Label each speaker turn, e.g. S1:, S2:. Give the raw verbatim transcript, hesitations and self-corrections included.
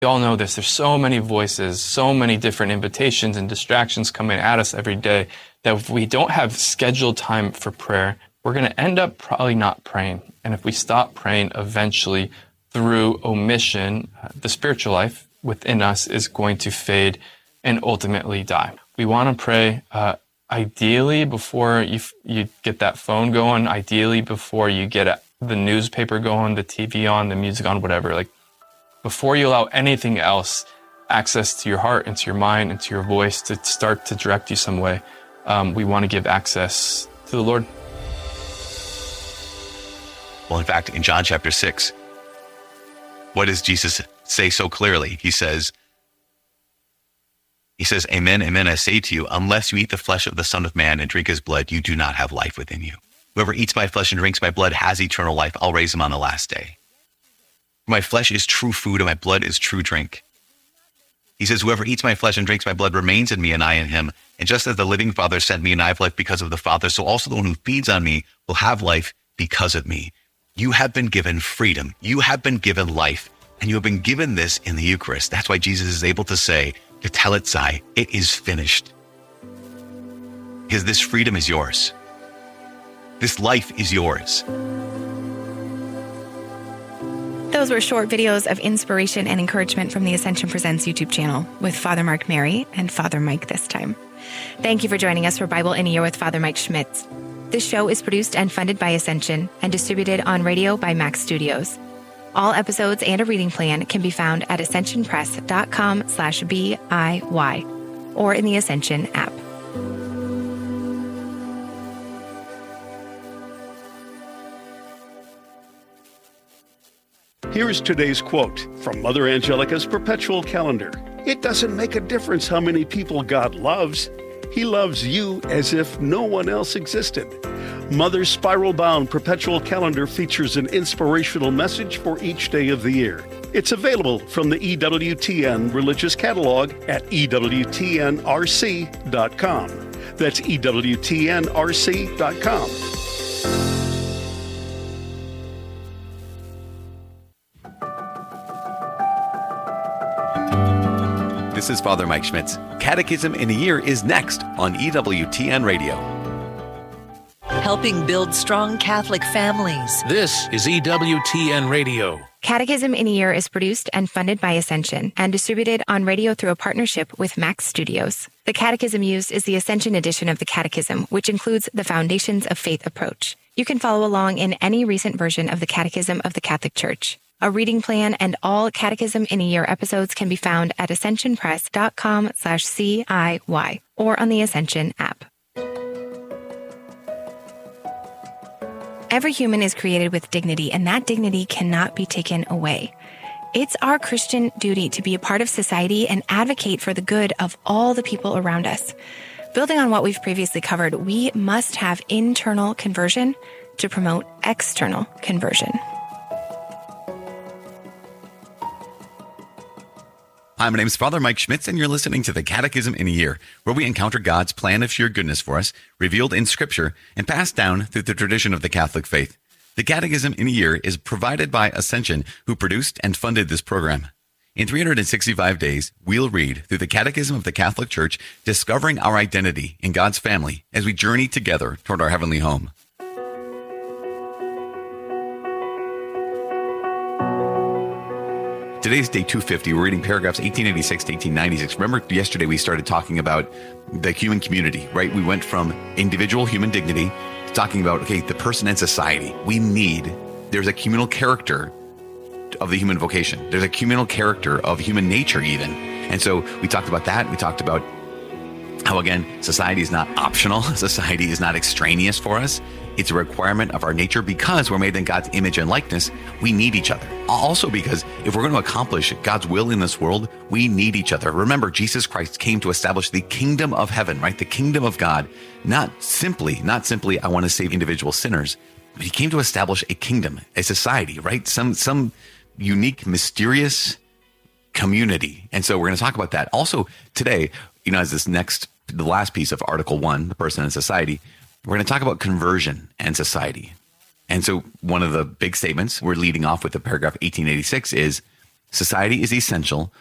S1: We all know this. There's so many voices, so many different invitations and distractions coming at us every day that if we don't have scheduled time for prayer, we're going to end up probably not praying. And if we stop praying, eventually through omission, uh, the spiritual life within us is going to fade and ultimately die. We want to pray uh, ideally before you f- you get that phone going, ideally before you get a, the newspaper going, the T V on, the music on, whatever. Like before you allow anything else access to your heart, into your mind, into your voice to start to direct you some way, um, we want to give access to the Lord.
S2: Well, in fact, in John chapter six, what does Jesus say so clearly? He says, he says, amen, amen, I say to you, unless you eat the flesh of the Son of Man and drink his blood, you do not have life within you. Whoever eats my flesh and drinks my blood has eternal life. I'll raise him on the last day. My flesh is true food and my blood is true drink. He says, whoever eats my flesh and drinks my blood remains in me and I in him. And just as the living Father sent me and I have life because of the Father, so also the one who feeds on me will have life because of me. You have been given freedom. You have been given life. And you have been given this in the Eucharist. That's why Jesus is able to say, Tetelestai, it is finished. Because this freedom is yours. This life is yours.
S3: Those were short videos of inspiration and encouragement from the Ascension Presents YouTube channel with Father Mark Mary and Father Mike this time. Thank you for joining us for Bible in a Year with Father Mike Schmitz. This show is produced and funded by Ascension and distributed on radio by Max Studios. All episodes and a reading plan can be found at ascensionpress.com slash BIY or in the Ascension app.
S4: Here is today's quote from Mother Angelica's Perpetual Calendar. It doesn't make a difference how many people God loves. He loves you as if no one else existed. Mother's spiral-bound Perpetual Calendar features an inspirational message for each day of the year. It's available from the E W T N Religious Catalog at E W T N R C dot com. That's E W T N R C dot com.
S2: This is Father Mike Schmitz. Catechism in a Year is next on E W T N Radio.
S5: Helping build strong Catholic families.
S6: This is E W T N Radio.
S3: Catechism in a Year is produced and funded by Ascension and distributed on radio through a partnership with Max Studios. The catechism used is the Ascension edition of the Catechism, which includes the Foundations of Faith approach. You can follow along in any recent version of the Catechism of the Catholic Church. A reading plan and all Catechism in a Year episodes can be found at ascensionpress.com slash CIY or on the Ascension app. Every human is created with dignity, and that dignity cannot be taken away. It's our Christian duty to be a part of society and advocate for the good of all the people around us. Building on what we've previously covered, we must have internal conversion to promote external conversion.
S2: Hi, my name is Father Mike Schmitz, and you're listening to the Catechism in a Year, where we encounter God's plan of sheer goodness for us, revealed in Scripture, and passed down through the tradition of the Catholic faith. The Catechism in a Year is provided by Ascension, who produced and funded this program. In three hundred sixty-five days, we'll read through the Catechism of the Catholic Church, discovering our identity in God's family as we journey together toward our heavenly home. Today's day two fifty. We're reading paragraphs eighteen eighty-six to eighteen ninety-six. Remember, yesterday we started talking about the human community, right? We went from individual human dignity to talking about, okay, the person and society. We need, there's a communal character of the human vocation. There's a communal character of human nature even. And so we talked about that. We talked about how, again, society is not optional. Society is not extraneous for us. It's a requirement of our nature because we're made in God's image and likeness. We need each other. Also because if we're going to accomplish God's will in this world, we need each other. Remember, Jesus Christ came to establish the kingdom of heaven, right? The kingdom of God. Not simply, not simply, I want to save individual sinners, but he came to establish a kingdom, a society, right? Some, some unique, mysterious community. And so we're going to talk about that. Also today, you know, as this next, the last piece of Article One, the person and society, we're going to talk about conversion and society. And so one of the big statements we're leading off with the paragraph eighteen eighty-six is, Society is essential,